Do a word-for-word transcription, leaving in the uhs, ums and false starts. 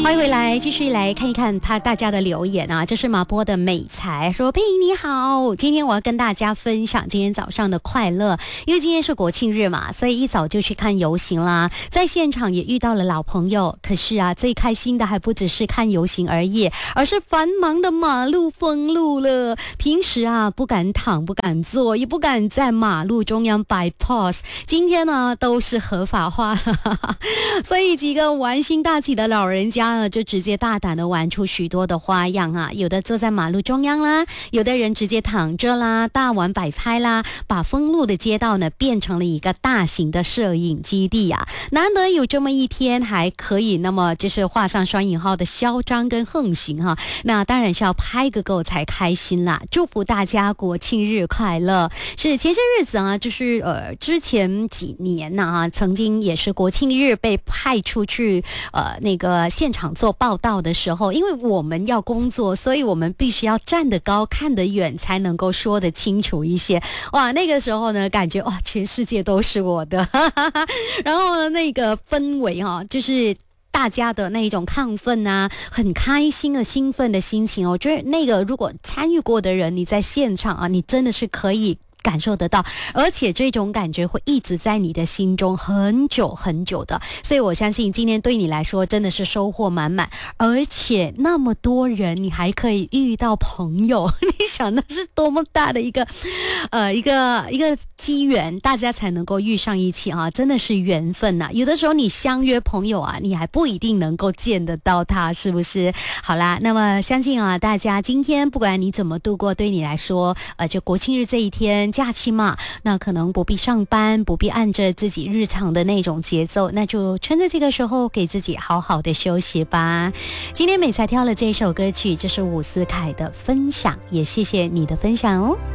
欢迎回来，继续来看一看怕大家的留言啊。这是马波的美才说：“佩莹你好，今天我要跟大家分享今天早上的快乐，因为今天是国庆日嘛，所以一早就去看游行啦，在现场也遇到了老朋友。可是啊，最开心的还不只是看游行而已，而是繁忙的马路封路了。平时啊不敢躺，不敢坐，也不敢在马路中央摆 pose， 今天呢都是合法化了，所以几个玩心大起的老人家就直接大胆的玩出许多的花样啊，有的坐在马路中央啦，有的人直接躺着啦，大玩摆拍啦，把封路的街道呢变成了一个大型的摄影基地啊。难得有这么一天还可以那么就是画上双引号的嚣张跟横行哈、啊，那当然是要拍个够才开心啦。祝福大家国庆日快乐。是前些日子啊，就是呃之前几年呢啊，曾经也是国庆日被派出去呃那个现场做报道的时候，因为我们要工作，所以我们必须要站得高看得远才能够说得清楚一些。哇，那个时候呢感觉哇全世界都是我的然后呢那个氛围啊，就是大家的那一种亢奋啊，很开心的兴奋的心情，我觉得那个如果参与过的人，你在现场啊，你真的是可以感受得到，而且这种感觉会一直在你的心中很久很久的，所以我相信今天对你来说真的是收获满满，而且那么多人你还可以遇到朋友，你想那是多么大的一个呃一个一个机缘，大家才能够遇上一起啊，真的是缘分呐、啊。有的时候你相约朋友啊，你还不一定能够见得到他，是不是？好啦，那么相信啊，大家今天不管你怎么度过，对你来说呃就国庆日这一天假期嘛，那可能不必上班，不必按着自己日常的那种节奏，那就趁着这个时候给自己好好的休息吧。今天美才挑了这首歌曲，这是伍思凯的分享，也谢谢你的分享哦。